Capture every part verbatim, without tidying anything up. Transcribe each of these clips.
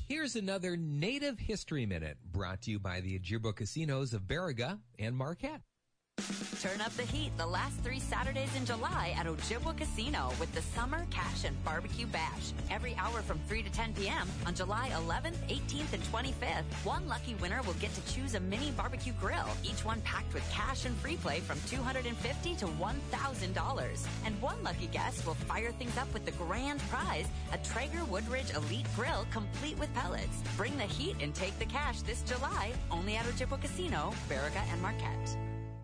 Here's another Native History Minute brought to you by the Ojibwa Casinos of Baraga and Marquette. Turn up the heat the last three Saturdays in July at Ojibwa Casino with the Summer Cash and Barbecue Bash. Every hour from three to ten p.m. on July eleventh, eighteenth, and twenty-fifth. One lucky winner will get to choose a mini barbecue grill, each one packed with cash and free play from two hundred fifty dollars to one thousand dollars. And one lucky guest will fire things up with the grand prize, a Traeger Woodridge Elite Grill complete with pellets. Bring the heat and take the cash this July, only at Ojibwa Casino, Baraga, and Marquette.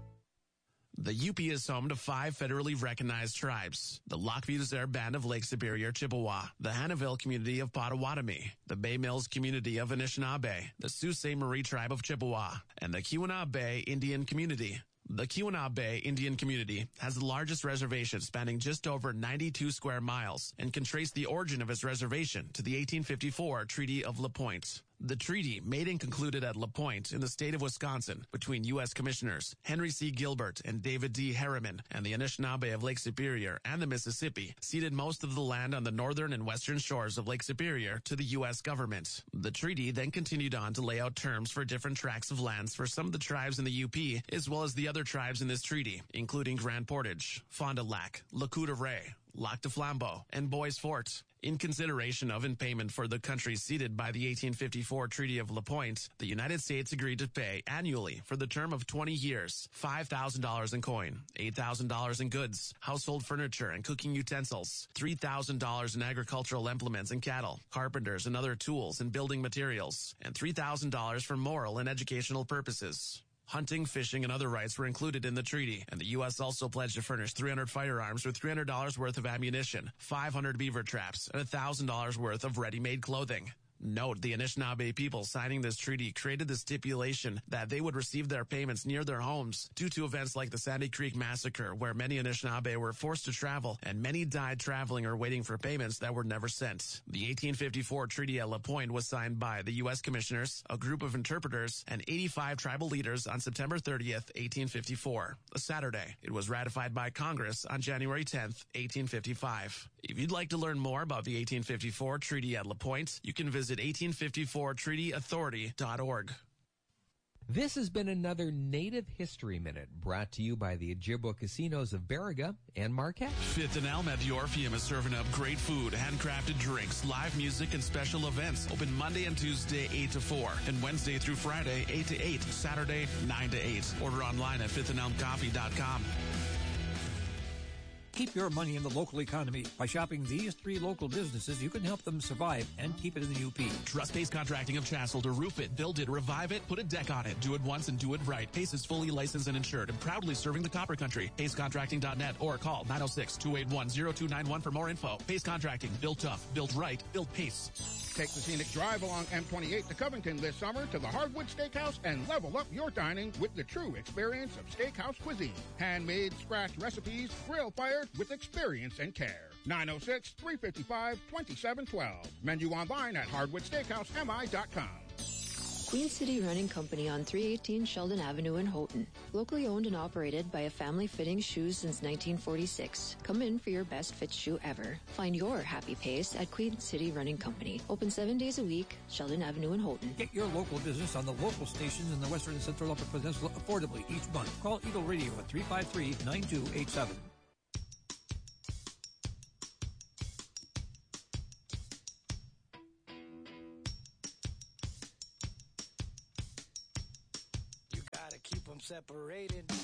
The U P is home to five federally recognized tribes: the Lac Vieux Desert Band of Lake Superior, Chippewa, the Hannahville community of Potawatomi, the Bay Mills community of Anishinaabe, the Sault Ste. Marie tribe of Chippewa, and the Keweenaw Bay Indian community. The Keweenaw Bay Indian community has the largest reservation spanning just over ninety-two square miles and can trace the origin of its reservation to the eighteen fifty-four Treaty of La Pointe. The treaty, made and concluded at La Pointe in the state of Wisconsin between U S Commissioners Henry C. Gilbert and David D. Harriman and the Anishinaabe of Lake Superior and the Mississippi, ceded most of the land on the northern and western shores of Lake Superior to the U S government. The treaty then continued on to lay out terms for different tracts of lands for some of the tribes in the U P, as well as the other tribes in this treaty, including Grand Portage, Fond du Lac, La Cour de Ray, Lac de Flambeau, and Bois Forte. In consideration of and payment for the countries ceded by the eighteen fifty-four Treaty of La Pointe, the United States agreed to pay annually for the term of twenty years, five thousand dollars in coin, eight thousand dollars in goods, household furniture and cooking utensils, three thousand dollars in agricultural implements and cattle, carpenters and other tools and building materials, and three thousand dollars for moral and educational purposes. Hunting, fishing, and other rights were included in the treaty, and the U S also pledged to furnish three hundred firearms with three hundred dollars worth of ammunition, five hundred beaver traps, and one thousand dollars worth of ready-made clothing. Note, the Anishinaabe people signing this treaty created the stipulation that they would receive their payments near their homes due to events like the Sandy Creek Massacre, where many Anishinaabe were forced to travel, and many died traveling or waiting for payments that were never sent. The eighteen fifty-four Treaty at La Pointe was signed by the U S Commissioners, a group of interpreters, and eighty-five tribal leaders on September thirtieth, eighteen fifty-four, a Saturday. It was ratified by Congress on January tenth, eighteen fifty-five. If you'd like to learn more about the eighteen fifty-four Treaty at La Pointe, you can visit eighteen fifty-four treaty authority dot org. This has been another Native History Minute brought to you by the Ojibwa Casinos of Baraga and Marquette. Fifth and Elm at the Orpheum is serving up great food, handcrafted drinks, live music, and special events. Open Monday and Tuesday, eight to four, and Wednesday through Friday, eight to eight, Saturday, nine to eight. Order online at fifth and elm coffee dot com. Keep your money in the local economy. By shopping these three local businesses, you can help them survive and keep it in the U P. Trust Pace Contracting of Chassel to roof it, build it, revive it, put a deck on it. Do it once and do it right. Pace is fully licensed and insured and proudly serving the Copper Country. pace contracting dot net or call nine oh six, two eight one, oh two nine one for more info. Pace Contracting. Built tough, built right, built Pace. Take the scenic drive along M twenty-eight to Covington this summer to the Hardwood Steakhouse and level up your dining with the true experience of steakhouse cuisine. Handmade, scratch recipes, grill fired with experience and care. nine oh six, three five five, two seven one two. Menu online at hardwood steakhouse m i dot com. Queen City Running Company on three eighteen Sheldon Avenue in Houghton. Locally owned and operated by a family fitting shoes since nineteen forty-six. Come in for your best fit shoe ever. Find your happy pace at Queen City Running Company. Open seven days a week, Sheldon Avenue in Houghton. Get your local business on the local stations in the Western and Central Upper Peninsula affordably each month. Call Eagle Radio at three five three, nine two eight seven. Keep them separated.